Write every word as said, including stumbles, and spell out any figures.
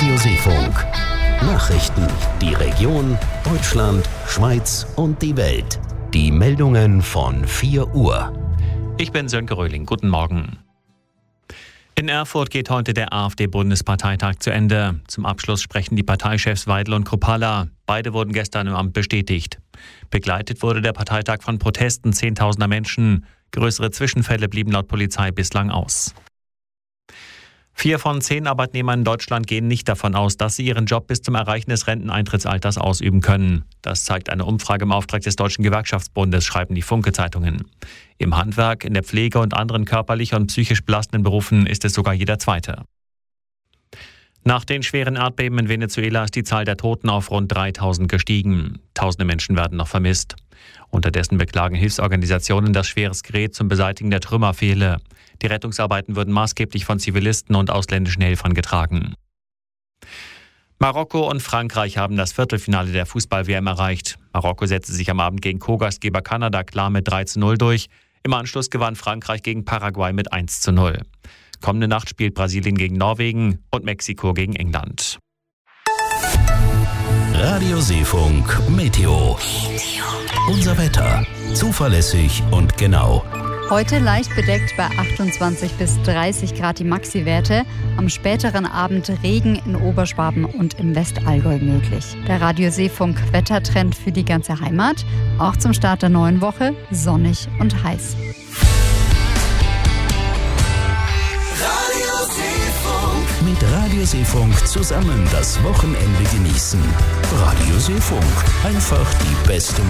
Radio Seefunk. Nachrichten, die Region, Deutschland, Schweiz und die Welt. Die Meldungen von vier Uhr. Ich bin Sönke Röhling. Guten Morgen. In Erfurt geht heute der AfD-Bundesparteitag zu Ende. Zum Abschluss sprechen die Parteichefs Weidel und Kruppalla. Beide wurden gestern im Amt bestätigt. Begleitet wurde der Parteitag von Protesten zehntausender Menschen. Größere Zwischenfälle blieben laut Polizei bislang aus. Vier von zehn Arbeitnehmern in Deutschland gehen nicht davon aus, dass sie ihren Job bis zum Erreichen des Renteneintrittsalters ausüben können. Das zeigt eine Umfrage im Auftrag des Deutschen Gewerkschaftsbundes, schreiben die Funke-Zeitungen. Im Handwerk, in der Pflege und anderen körperlich und psychisch belastenden Berufen ist es sogar jeder Zweite. Nach den schweren Erdbeben in Venezuela ist die Zahl der Toten auf rund dreitausend gestiegen. Tausende Menschen werden noch vermisst. Unterdessen beklagen Hilfsorganisationen, dass schweres Gerät zum Beseitigen der Trümmer fehle. Die Rettungsarbeiten würden maßgeblich von Zivilisten und ausländischen Helfern getragen. Marokko und Frankreich haben das Viertelfinale der Fußball-W M erreicht. Marokko setzte sich am Abend gegen Co-Gastgeber Kanada klar mit drei zu null durch. Im Anschluss gewann Frankreich gegen Paraguay mit eins zu null. Kommende Nacht spielt Brasilien gegen Norwegen und Mexiko gegen England. Radio Seefunk Meteo. Unser Wetter. Zuverlässig und genau. Heute leicht bedeckt bei achtundzwanzig bis dreißig Grad die Maxi-Werte. Am späteren Abend Regen in Oberschwaben und im Westallgäu möglich. Der Radio Seefunk Wettertrend für die ganze Heimat. Auch zum Start der neuen Woche sonnig und heiß. Radio Seefunk. Mit Radio Seefunk zusammen das Wochenende genießen. Radio Seefunk. Einfach die beste Musik.